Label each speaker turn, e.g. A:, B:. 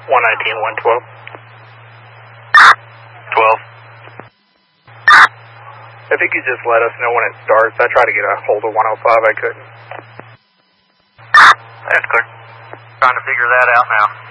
A: 119, 112.
B: 12.
A: If you could just let us know when it starts. I tried to get a hold of 105, I couldn't.
B: That's clear. Trying to figure that out now.